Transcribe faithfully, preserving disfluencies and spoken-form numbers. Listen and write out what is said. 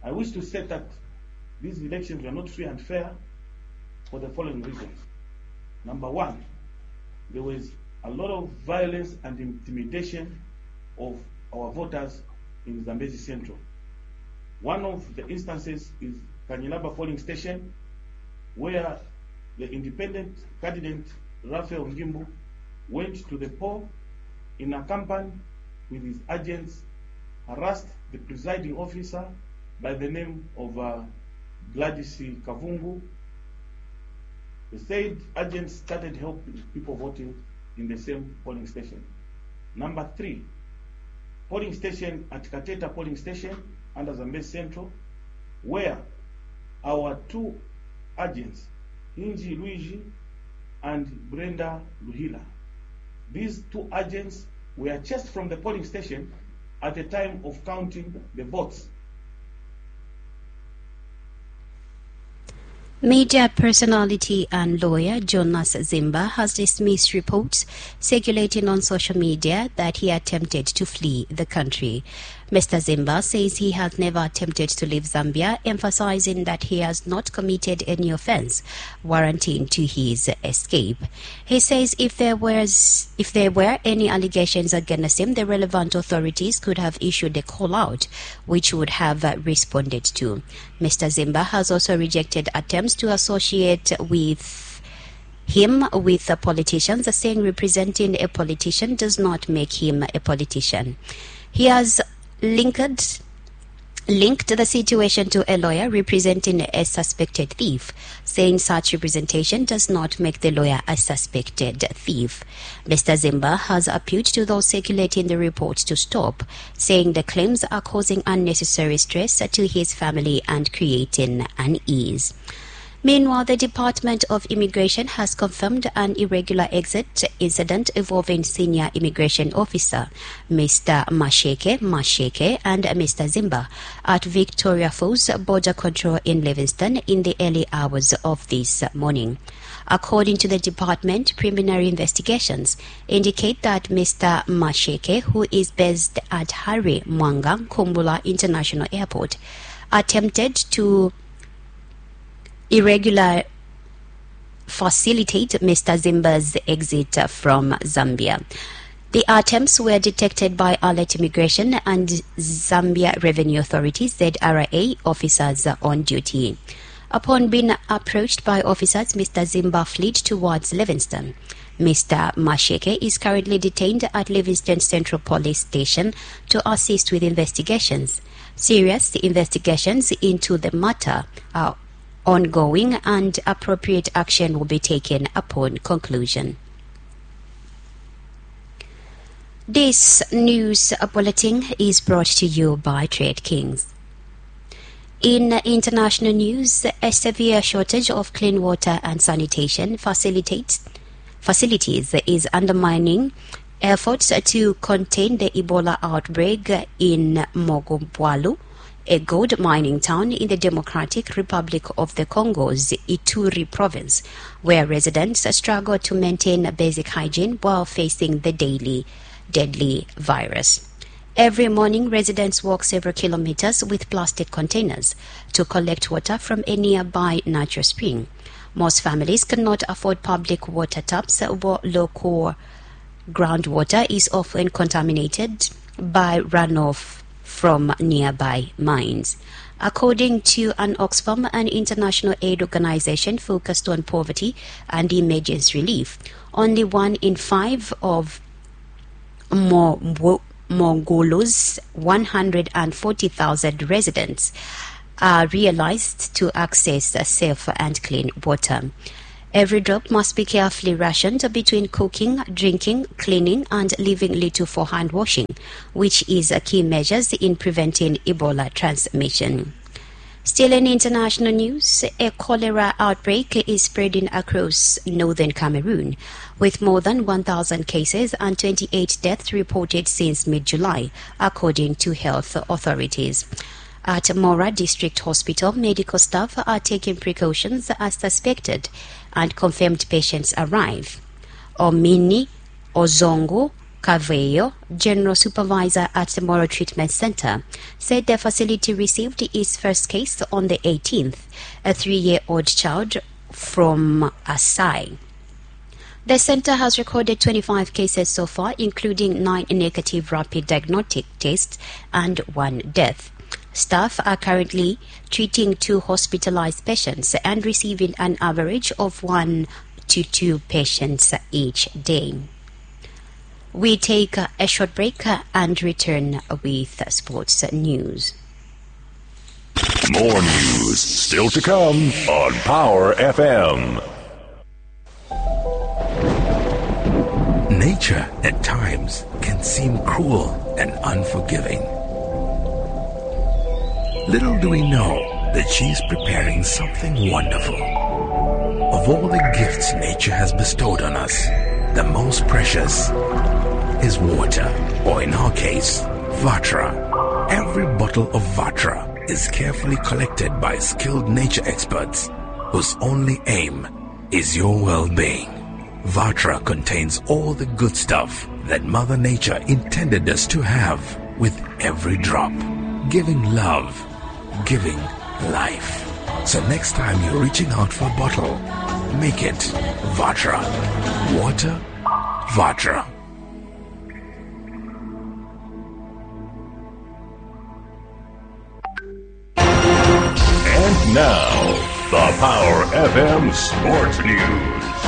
I wish to state that these elections were not free and fair for the following reasons. Number one, there was a lot of violence and intimidation of our voters in Zambezi Central. One of the instances is Kanyilaba polling station, where the independent candidate Raphael Ngimbu went to the poll in a company with his agents, harassed the presiding officer by the name of uh, Gladys Kavungu. The said agents started helping people voting in the same polling station. Number three, polling station at Kateta polling station under Zambezi Central, where our two agents, Inji Luigi and Brenda Luhila, these two agents were chased from the polling station at the time of counting the votes. Media personality and lawyer Jonas Zimba has dismissed reports circulating on social media that he attempted to flee the country. Mister Zimba says he has never attempted to leave Zambia, emphasizing that he has not committed any offense warranting to his escape. He says if there was if there were any allegations against him, the relevant authorities could have issued a call-out, which would have responded to. Mister Zimba has also rejected attempts to associate with him with the politicians, saying representing a politician does not make him a politician. He has linked linked the situation to a lawyer representing a suspected thief, saying such representation does not make the lawyer a suspected thief. Mister Zimba has appealed to those circulating the reports to stop, saying the claims are causing unnecessary stress to his family and creating unease. Meanwhile, the Department of Immigration has confirmed an irregular exit incident involving senior immigration officer Mister Masheke Masheke and Mister Zimba at Victoria Falls border control in Livingston in the early hours of this morning. According to the department, preliminary investigations indicate that Mister Masheke, who is based at Harry Mwanga Kumbula International Airport, attempted to irregular facilitate Mister Zimba's exit from Zambia. The attempts were detected by Alert Immigration and Zambia Revenue Authority Z R A officers on duty. Upon being approached by officers, Mister Zimba fled towards Livingston. Mister Masheke is currently detained at Livingston Central Police Station to assist with investigations. Serious investigations into the matter are ongoing and appropriate action will be taken upon conclusion. This news bulletin is brought to you by Trade Kings. In international news, a severe shortage of clean water and sanitation facilitates, facilities is undermining efforts to contain the Ebola outbreak in Mogombwalu, a gold mining town in the Democratic Republic of the Congo's Ituri province, where residents struggle to maintain basic hygiene while facing the daily deadly virus. Every morning, residents walk several kilometers with plastic containers to collect water from a nearby natural spring. Most families cannot afford public water taps, while local groundwater is often contaminated by runoff from nearby mines. According to an Oxfam, an international aid organization focused on poverty and emergency relief, only one in five of Mongolo's one hundred forty thousand residents are realized to access safe and clean water. Every drop must be carefully rationed between cooking, drinking, cleaning, and leaving little for hand washing, which is a key measures in preventing Ebola transmission. Still in international news, a cholera outbreak is spreading across northern Cameroon, with more than one thousand cases and twenty-eight deaths reported since mid-July, according to health authorities. At Mora District Hospital, medical staff are taking precautions as suspected and confirmed patients arrive. Omini Ozongo Carvalho, General Supervisor at the Moro Treatment Center, said the facility received its first case on the eighteenth, a three-year-old child from Asai. The center has recorded twenty-five cases so far, including nine negative rapid diagnostic tests and one death. Staff are currently treating two hospitalized patients and receiving an average of one to two patients each day. We take a short break and return with sports news. More news still to come on Power F M. Nature at times can seem cruel and unforgiving. Little do we know that she's preparing something wonderful. Of all the gifts nature has bestowed on us, the most precious is water, or in our case, Vatra. Every bottle of Vatra is carefully collected by skilled nature experts whose only aim is your well-being. Vatra contains all the good stuff that Mother Nature intended us to have, with every drop, giving love, giving life. So next time you're reaching out for a bottle, make it Vatra. Water, Vatra. And now, the Power F M Sports News.